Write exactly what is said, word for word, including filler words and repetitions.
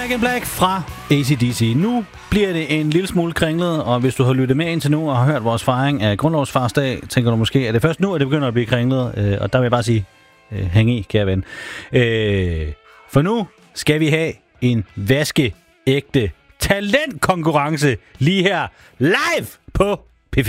Back in Black fra A C D C. Nu bliver det en lille smule kringlet, og hvis du har lyttet med indtil nu og har hørt vores fejring af Grundlovsfarsdag, tænker du måske, at det først nu, at det begynder at blive kringlet. Øh, og der vil jeg bare sige, øh, hæng i, kære ven. Øh, for nu skal vi have en vaskeægte talentkonkurrence lige her live på